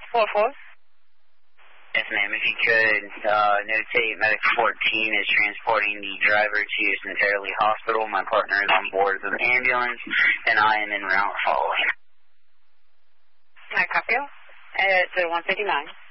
4-4. Yes, ma'am. If you could notate Medic 14 is transporting the driver to Centerley Hospital. My partner is on board of the ambulance, and I am en route following. I copy you. At 159.